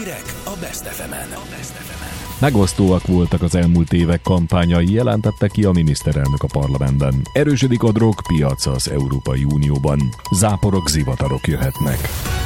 Hírek a Best FM-en. Megosztóak voltak az elmúlt évek kampányai, jelentette ki a miniszterelnök a parlamentben. Erősödik a drogpiac az Európai Unióban. Záporok, zivatarok jöhetnek.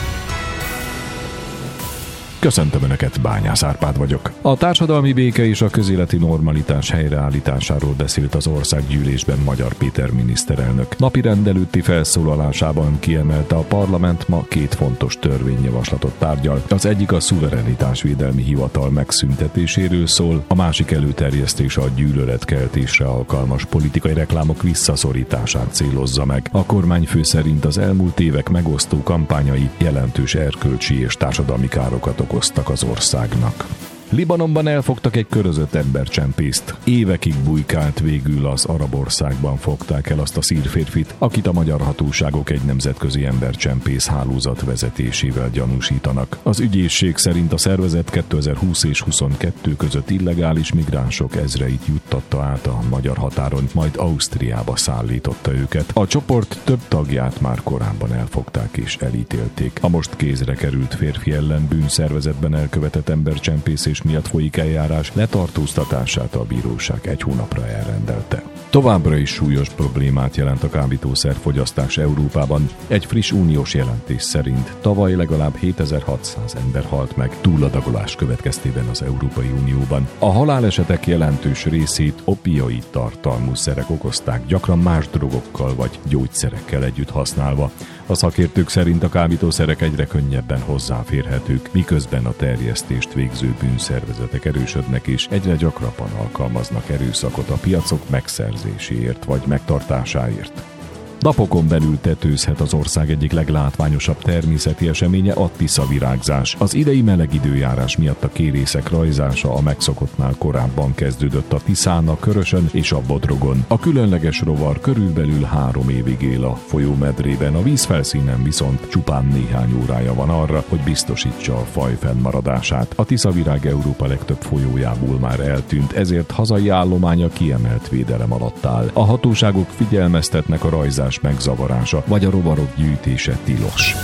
Köszöntöm Önöket, Bányász Árpád vagyok. A társadalmi béke és a közéleti normalitás helyreállításáról beszélt az országgyűlésben Magyar Péter miniszterelnök. Napirend előtti felszólalásában kiemelte, a parlament ma két fontos törvényjavaslatot tárgyal. Az egyik a szuverenitásvédelmi hivatal megszüntetéséről szól, a másik előterjesztés a gyűlöletkeltésre alkalmas politikai reklámok visszaszorítását célozza meg. A kormányfő szerint az elmúlt évek megosztó kampányai jelentős erkölcsi és társadalmi károkat okoztak az országnak. Libanonban elfogtak egy körözött embercsempészt. Évekig bujkált, végül az arab országban fogták el azt a szír férfit, akit a magyar hatóságok egy nemzetközi embercsempész hálózat vezetésével gyanúsítanak. Az ügyészség szerint a szervezet 2020 és 2022 között illegális migránsok ezreit juttatta át a magyar határon, majd Ausztriába szállította őket. A csoport több tagját már korábban elfogták és elítélték. A most kézre került férfi ellen bűnszervezetben elkövetett embercsempészés miatt folyik eljárás, letartóztatását a bíróság egy hónapra elrendelte. Továbbra is súlyos problémát jelent a kábítószerfogyasztás Európában. Egy friss uniós jelentés szerint tavaly legalább 7600 ember halt meg túladagolás következtében az Európai Unióban. A halálesetek jelentős részét opioid tartalmú szerek okozták, gyakran más drogokkal vagy gyógyszerekkel együtt használva. A szakértők szerint a kábítószerek egyre könnyebben hozzáférhetők, miközben a terjesztést végző bűnszervezetek erősödnek és egyre gyakrabban alkalmaznak erőszakot a piacok megszerzéséért vagy megtartásáért. Napokon belül tetőzhet az ország egyik leglátványosabb természeti eseménye, a Tisza-virágzás. Az idei meleg időjárás miatt a kérészek rajzása a megszokottnál korábban kezdődött a Tiszán, a Körösön és a Bodrogon. A különleges rovar körülbelül 3 évig él a folyómedrében, a vízfelszínen viszont csupán néhány órája van arra, hogy biztosítsa a faj fennmaradását. A Tisza-virág Európa legtöbb folyójából már eltűnt, ezért hazai állománya kiemelt védelem alatt áll. A hatóságok figyelmeztetnek a rajzás megzavarása, vagy a rovarok gyűjtése tilos.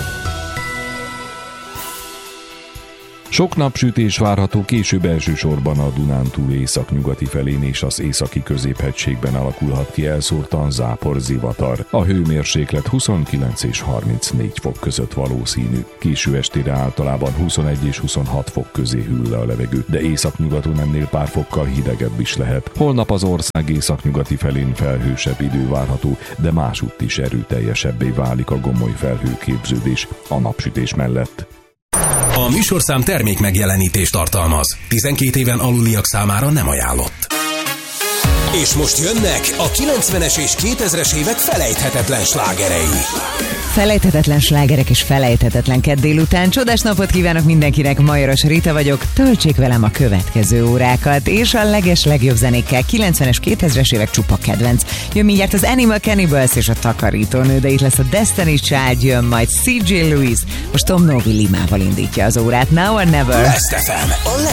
Sok napsütés várható, később elsősorban a Dunántúl északnyugati felén és az északi középhegységben alakulhat ki elszórtan zápor, zivatar. A hőmérséklet 29 és 34 fok között valószínű. Késő estére általában 21 és 26 fok közé hűl le a levegő, de északnyugaton ennél pár fokkal hidegebb is lehet. Holnap az ország északnyugati felén felhősebb idő várható, de másutt is erőteljesebbé válik a gomoly felhőképződés a napsütés mellett. A műsorszám termék megjelenítést tartalmaz. 12 éven aluliak számára nem ajánlott. És most jönnek a 90-es és 2000-es évek felejthetetlen slágerei. Felejthetetlen slágerek és felejthetetlen kedd délután. Csodás napot kívánok mindenkinek, Majoros Rita vagyok. Töltsék velem a következő órákat, és a legjobb zenékkel. 90-es, 2000-es évek csupa kedvenc. Jön mindjárt az Animal Cannibals és a Takarítónő, de itt lesz a Destiny Child, jön majd CJ Lewis. Most Tom Novi Limával indítja az órát. Now or Never. Best FM.